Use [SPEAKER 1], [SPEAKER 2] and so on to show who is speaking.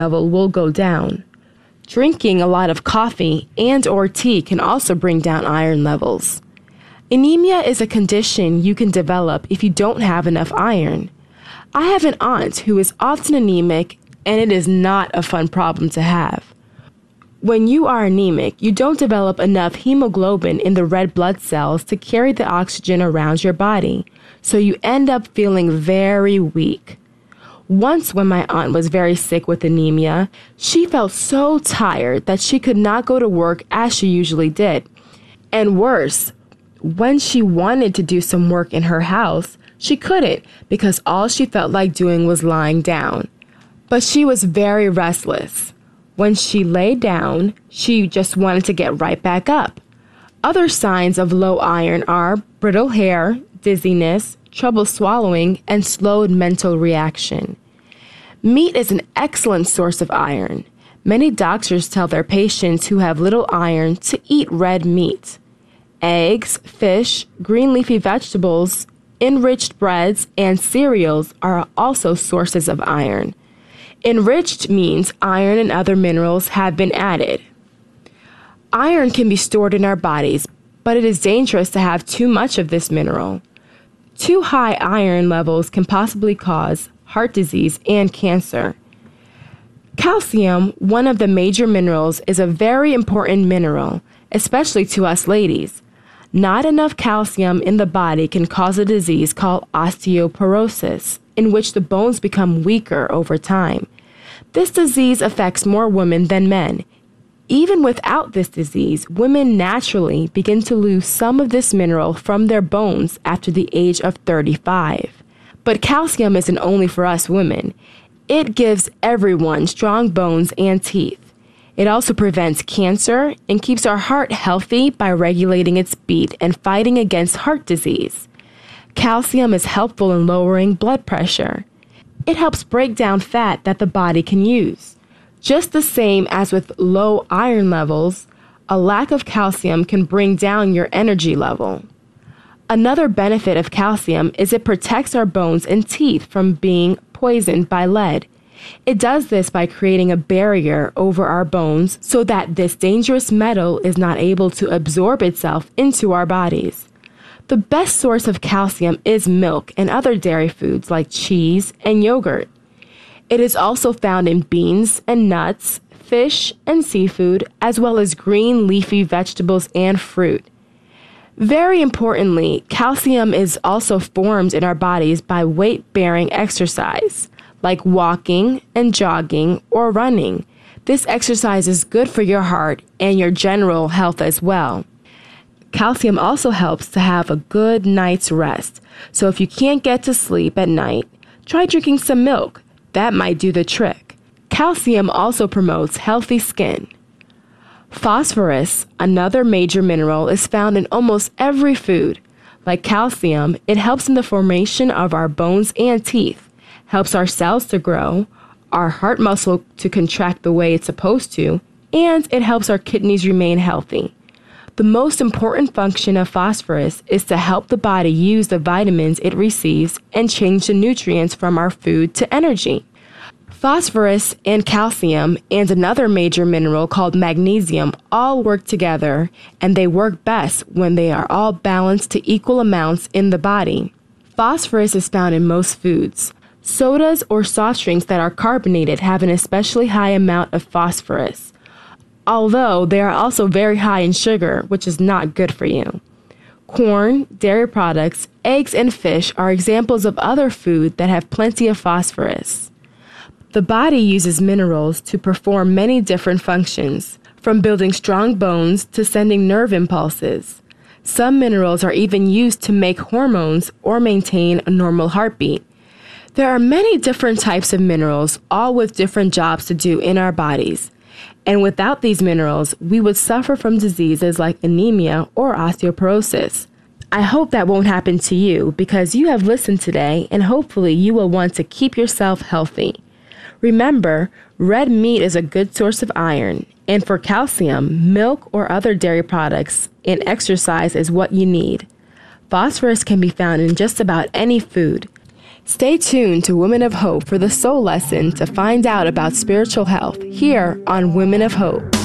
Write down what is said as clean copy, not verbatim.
[SPEAKER 1] level will go down. Drinking a lot of coffee and or tea can also bring down iron levels. Anemia is a condition you can develop if you don't have enough iron. I have an aunt who is often anemic, and it is not a fun problem to have. When you are anemic, you don't develop enough hemoglobin in the red blood cells to carry the oxygen around your body, so you end up feeling very weak. Once when my aunt was very sick with anemia, she felt so tired that she could not go to work as she usually did. And worse, when she wanted to do some work in her house, she couldn't because all she felt like doing was lying down. But she was very restless. When she lay down, she just wanted to get right back up. Other signs of low iron are brittle hair, dizziness, trouble swallowing, and slowed mental reaction. Meat is an excellent source of iron. Many doctors tell their patients who have little iron to eat red meat. Eggs, fish, green leafy vegetables, enriched breads, and cereals are also sources of iron. Enriched means iron and other minerals have been added. Iron can be stored in our bodies, but it is dangerous to have too much of this mineral. Too high iron levels can possibly cause heart disease and cancer. Calcium, one of the major minerals, is a very important mineral, especially to us ladies. Not enough calcium in the body can cause a disease called osteoporosis, in which the bones become weaker over time. This disease affects more women than men. Even without this disease, women naturally begin to lose some of this mineral from their bones after the age of 35. But calcium isn't only for us women. It gives everyone strong bones and teeth. It also prevents cancer and keeps our heart healthy by regulating its beat and fighting against heart disease. Calcium is helpful in lowering blood pressure. It helps break down fat that the body can use. Just the same as with low iron levels, a lack of calcium can bring down your energy level. Another benefit of calcium is it protects our bones and teeth from being poisoned by lead. It does this by creating a barrier over our bones so that this dangerous metal is not able to absorb itself into our bodies. The best source of calcium is milk and other dairy foods like cheese and yogurt. It is also found in beans and nuts, fish and seafood, as well as green leafy vegetables and fruit. Very importantly, calcium is also formed in our bodies by weight-bearing exercise, like walking and jogging or running. This exercise is good for your heart and your general health as well. Calcium also helps to have a good night's rest. So if you can't get to sleep at night, try drinking some milk. That might do the trick. Calcium also promotes healthy skin. Phosphorus, another major mineral, is found in almost every food. Like calcium, it helps in the formation of our bones and teeth, helps our cells to grow, our heart muscle to contract the way it's supposed to, and it helps our kidneys remain healthy. The most important function of phosphorus is to help the body use the vitamins it receives and change the nutrients from our food to energy. Phosphorus and calcium and another major mineral called magnesium all work together, and they work best when they are all balanced to equal amounts in the body. Phosphorus is found in most foods. Sodas or soft drinks that are carbonated have an especially high amount of phosphorus, although they are also very high in sugar, which is not good for you. Corn, dairy products, eggs, and fish are examples of other food that have plenty of phosphorus. The body uses minerals to perform many different functions, from building strong bones to sending nerve impulses. Some minerals are even used to make hormones or maintain a normal heartbeat. There are many different types of minerals, all with different jobs to do in our bodies. And without these minerals, we would suffer from diseases like anemia or osteoporosis. I hope that won't happen to you because you have listened today, and hopefully you will want to keep yourself healthy. Remember, red meat is a good source of iron, and for calcium, milk or other dairy products and exercise is what you need. Phosphorus can be found in just about any food. Stay tuned to Women of Hope for the soul lesson to find out about spiritual health here on Women of Hope.